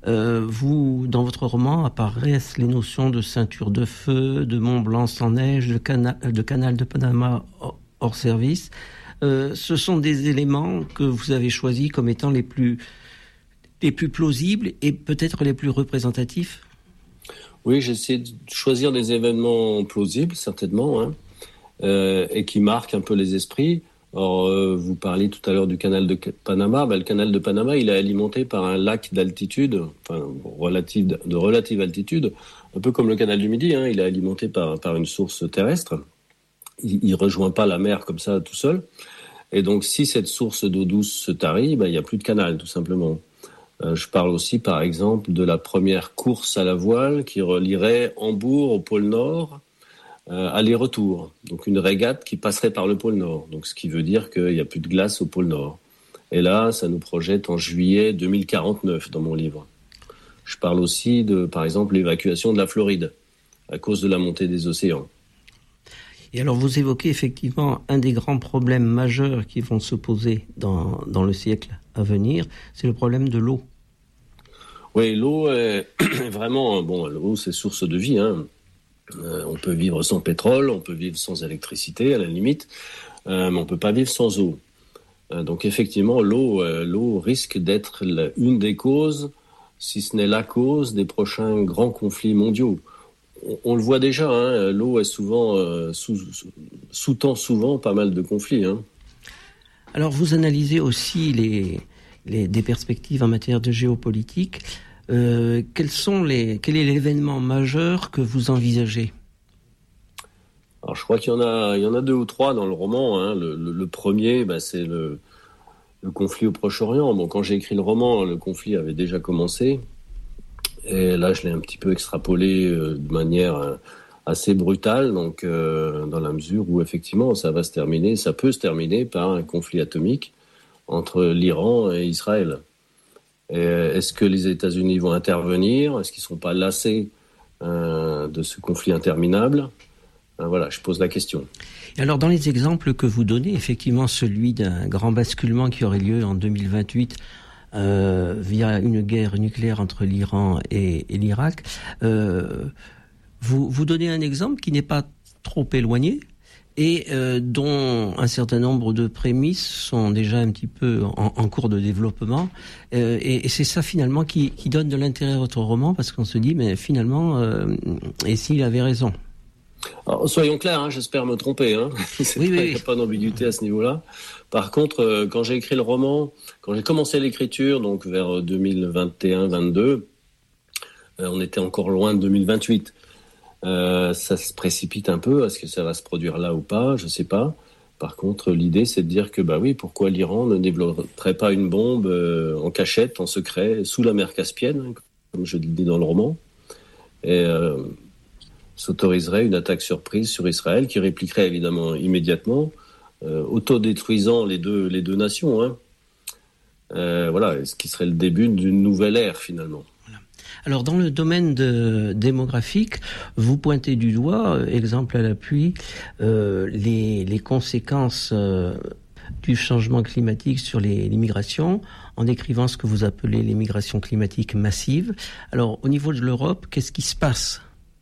Dans votre roman apparaissent les notions de ceinture de feu, de Mont Blanc sans neige, de canal de Panama hors service. Ce sont des éléments que vous avez choisis comme étant les plus plausibles et peut-être les plus représentatifs. Oui, j'essaie de choisir des événements plausibles, certainement, hein, et qui marquent un peu les esprits. Or, vous parliez tout à l'heure du canal de Panama. Le canal de Panama, il est alimenté par un lac d'altitude, de relative altitude, un peu comme le canal du Midi. Hein, il est alimenté par une source terrestre. Il rejoint pas la mer comme ça tout seul. Et donc, si cette source d'eau douce se tarit, il n'y a plus de canal, tout simplement. Je parle aussi, par exemple, de la première course à la voile qui relierait Hambourg au pôle Nord, aller-retour. Donc une régate qui passerait par le pôle Nord. Donc ce qui veut dire qu'il n'y a plus de glace au pôle Nord. Et là, ça nous projette en juillet 2049 dans mon livre. Je parle aussi de, par exemple, l'évacuation de la Floride à cause de la montée des océans. Et alors vous évoquez effectivement un des grands problèmes majeurs qui vont se poser dans le siècle à venir, c'est le problème de l'eau. Oui, l'eau est vraiment... l'eau c'est source de vie, hein. On peut vivre sans pétrole, on peut vivre sans électricité à la limite, mais on peut pas vivre sans eau. Donc effectivement, l'eau risque d'être une des causes, si ce n'est la cause, des prochains grands conflits mondiaux. On le voit déjà, hein, l'eau est souvent sous-tend souvent pas mal de conflits. Hein. Alors vous analysez aussi des perspectives en matière de géopolitique. Quel est l'événement majeur que vous envisagez ? Alors je crois qu'il y en a 2 ou 3 dans le roman. Hein. Le premier, c'est le conflit au Proche-Orient. Bon, quand j'ai écrit le roman, le conflit avait déjà commencé. Et là, je l'ai un petit peu extrapolé de manière assez brutale, donc dans la mesure où effectivement, ça peut se terminer par un conflit atomique entre l'Iran et Israël. Et est-ce que les États-Unis vont intervenir ? Est-ce qu'ils ne sont pas lassés de ce conflit interminable ? Voilà, je pose la question. Et alors, dans les exemples que vous donnez, effectivement, celui d'un grand basculement qui aurait lieu en 2028 via une guerre nucléaire entre l'Iran et l'Irak, vous donnez un exemple qui n'est pas trop éloigné et dont un certain nombre de prémices sont déjà un petit peu en cours de développement. Et c'est ça finalement qui donne de l'intérêt à votre roman, parce qu'on se dit, mais finalement, et s'il avait raison ? Alors, soyons clairs, hein, j'espère me tromper. Hein. Il n'y a pas d'ambiguïté à ce niveau-là. Par contre, quand j'ai écrit le roman, quand j'ai commencé l'écriture, donc vers 2021-22, on était encore loin de 2028. Ça se précipite un peu. Est-ce que ça va se produire là ou pas ? Je ne sais pas. Par contre, l'idée, c'est de dire que, pourquoi l'Iran ne développerait pas une bombe en cachette, en secret, sous la mer Caspienne, hein, comme je le dis dans le roman, et s'autoriserait une attaque surprise sur Israël, qui répliquerait évidemment immédiatement, autodétruisant les deux nations. Hein. Ce qui serait le début d'une nouvelle ère, finalement. Alors, dans le domaine démographique, vous pointez du doigt, exemple à l'appui, les conséquences du changement climatique sur les migrations, en décrivant ce que vous appelez les migrations climatiques massives. Alors, au niveau de l'Europe, qu'est-ce qui se passe ?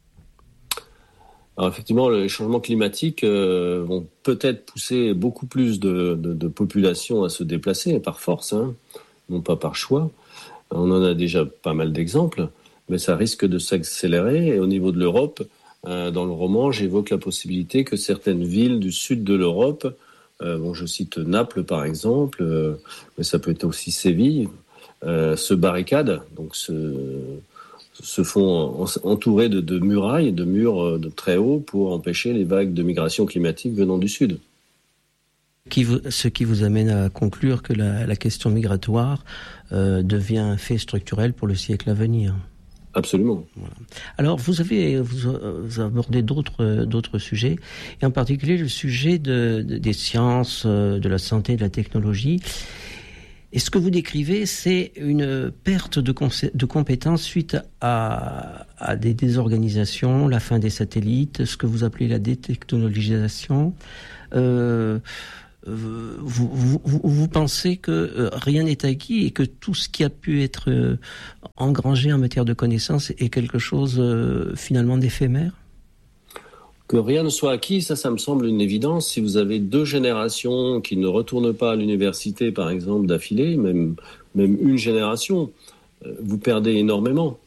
Alors effectivement, les changements climatiques vont peut-être pousser beaucoup plus de populations à se déplacer par force, hein, non pas par choix. On en a déjà pas mal d'exemples, mais ça risque de s'accélérer. Et au niveau de l'Europe, dans le roman, j'évoque la possibilité que certaines villes du sud de l'Europe, je cite Naples par exemple, mais ça peut être aussi Séville, se barricadent, donc se font entourer de murailles, de murs de très haut pour empêcher les vagues de migration climatique venant du sud. Ce qui vous amène à conclure que la question migratoire devient un fait structurel pour le siècle à venir. Absolument. Voilà. Alors, vous abordez d'autres sujets, et en particulier le sujet des sciences, de la santé, de la technologie. Et ce que vous décrivez, c'est une perte de compétences suite à des désorganisations, la fin des satellites, ce que vous appelez la détechnologisation. vous pensez que rien n'est acquis et que tout ce qui a pu être engrangé en matière de connaissances est quelque chose finalement d'éphémère? Que rien ne soit acquis, ça me semble une évidence. Si vous avez 2 générations qui ne retournent pas à l'université, par exemple, d'affilée, même une génération, vous perdez énormément.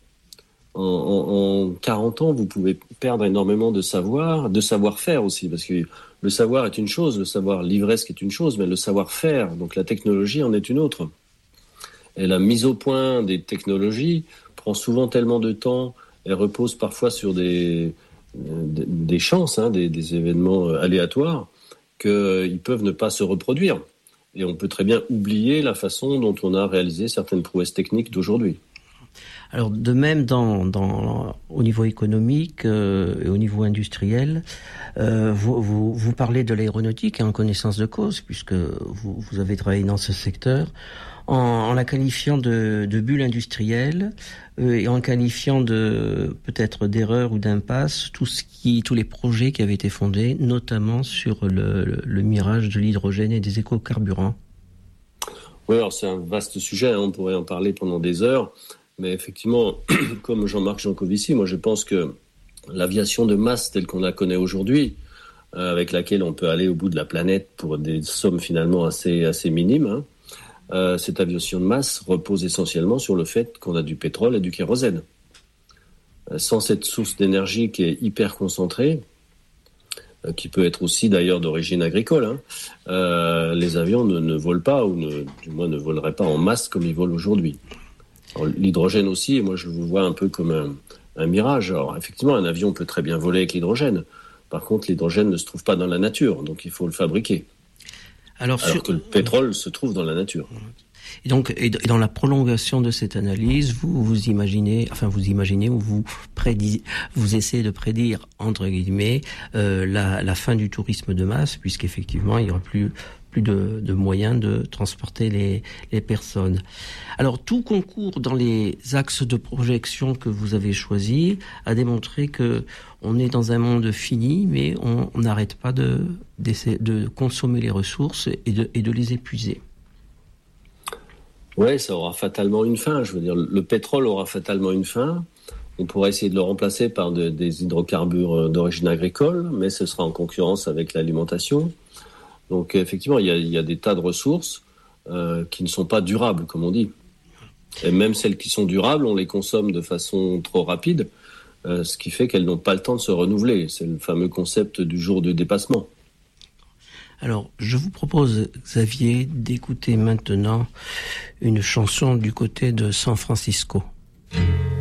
En 40 ans, vous pouvez perdre énormément de savoir-faire aussi, parce que le savoir est une chose, le savoir livresque est une chose, mais le savoir-faire, donc la technologie, en est une autre. Et la mise au point des technologies prend souvent tellement de temps et repose parfois sur des chances, des événements aléatoires, qu'ils peuvent ne pas se reproduire. Et on peut très bien oublier la façon dont on a réalisé certaines prouesses techniques d'aujourd'hui. Alors de même au niveau économique et au niveau industriel, vous parlez de l'aéronautique en connaissance de cause, puisque vous avez travaillé dans ce secteur, en la qualifiant de bulle industrielle et en qualifiant peut-être d'erreur ou d'impasse tous les projets qui avaient été fondés, notamment sur le mirage de l'hydrogène et des écocarburants. Oui, alors c'est un vaste sujet, on pourrait en parler pendant des heures. Mais effectivement, comme Jean-Marc Jancovici, moi je pense que l'aviation de masse telle qu'on la connaît aujourd'hui, avec laquelle on peut aller au bout de la planète pour des sommes finalement assez minimes, cette aviation de masse repose essentiellement sur le fait qu'on a du pétrole et du kérosène. Sans cette source d'énergie qui est hyper concentrée, qui peut être aussi d'ailleurs d'origine agricole, les avions ne volent pas, ou du moins ne voleraient pas en masse comme ils volent aujourd'hui. Alors, l'hydrogène aussi, moi je le vois un peu comme un mirage. Alors effectivement, un avion peut très bien voler avec l'hydrogène. Par contre, l'hydrogène ne se trouve pas dans la nature, donc il faut le fabriquer. Alors que le pétrole se trouve dans la nature. Et donc, et dans la prolongation de cette analyse, vous imaginez ou vous essayez de prédire, entre guillemets, la fin du tourisme de masse, puisqu'effectivement, il y aura plus de moyens de transporter les personnes. Alors, tout concourt dans les axes de projection que vous avez choisis à démontrer que on est dans un monde fini, mais on n'arrête pas de consommer les ressources et de les épuiser. Oui, ça aura fatalement une fin. Je veux dire, le pétrole aura fatalement une fin. On pourrait essayer de le remplacer par des hydrocarbures d'origine agricole, mais ce sera en concurrence avec l'alimentation. Donc effectivement, il y a des tas de ressources qui ne sont pas durables, comme on dit. Et même celles qui sont durables, on les consomme de façon trop rapide, ce qui fait qu'elles n'ont pas le temps de se renouveler. C'est le fameux concept du jour de dépassement. Alors, je vous propose, Xavier, d'écouter maintenant une chanson du côté de San Francisco.